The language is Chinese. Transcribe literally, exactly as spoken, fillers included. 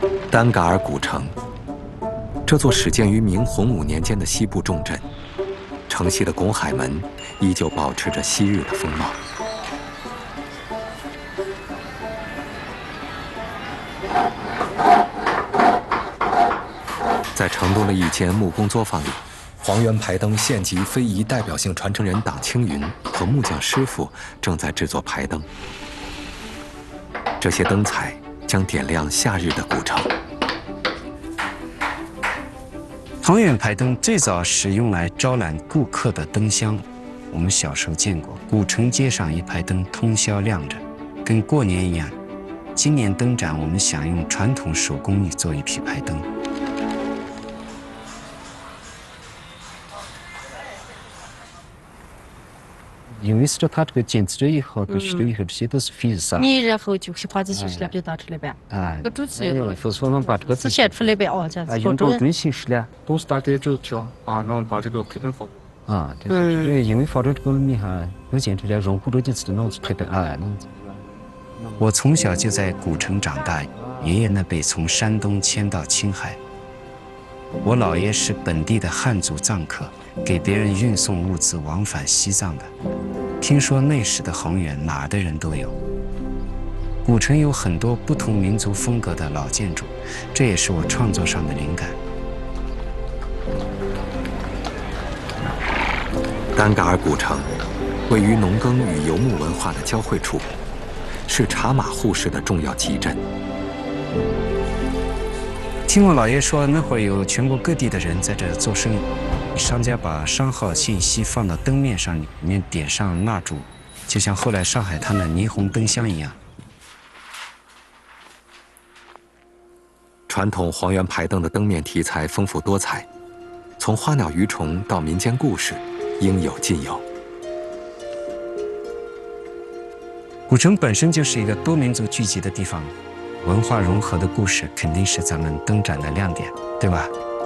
丹嘎尔古城，这座始建于明洪武年间的西部重镇，城西的拱海门依旧保持着昔日的风貌。在城东的一间木工作坊里，黄源排灯县级非遗代表性传承人党青云和木匠师傅正在制作排灯。这些灯彩将点亮夏日的古城。 黄源排灯最早是用来招揽顾客的灯箱。我们小时候见过，古城街上一排灯通宵亮着，跟过年一样。今年灯展，我们想用传统手工艺做一批排灯。因为是它这个剪纸以后跟石头以后这些都是废纸你然后就花这些石料就打出来呗。 啊， 这主持否则我们把这个是写出来呗哦，这样子。 用到准形石料， 都是大概就调啊，然后把这个配灯放。 啊，对对，因为放到这个里面哈，有剪出来用户都就知道弄子配灯啊，弄子。我从小就在古城长大，爷爷那辈从山东迁到青海。我姥爷是本地的汉族藏客，给别人运送物资往返西藏的。听说那时的宏远哪儿的人都有。古城有很多不同民族风格的老建筑，这也是我创作上的灵感。 丹嘎尔古城位于农耕与游牧文化的交汇处，是茶马互市的重要集镇。 听我姥爷说，那会儿有全国各地的人在这做生意，商家把商号信息放到灯面上，里面点上蜡烛，就像后来上海滩的霓虹灯箱一样。 传统黄源排灯的灯面题材丰富多彩，从花鸟鱼虫到民间故事，应有尽有。 古城本身就是一个多民族聚集的地方，文化融合的故事肯定是咱们灯展的亮点，对吧？